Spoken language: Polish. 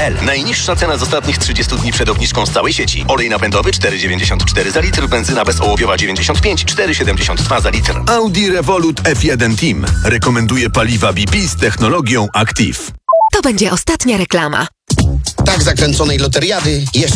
Audi.pl. Najniższa cena z ostatnich 30 dni przed obniżką z całej sieci. Olej napędowy 4,94 za litr, benzyna bezołowiowa 95, 4,72 za litr. Audi Revolut F1 Team rekomenduje paliwa BP z technologią Active. To będzie ostatnia reklama. Tak zakręconej loteriady jeszcze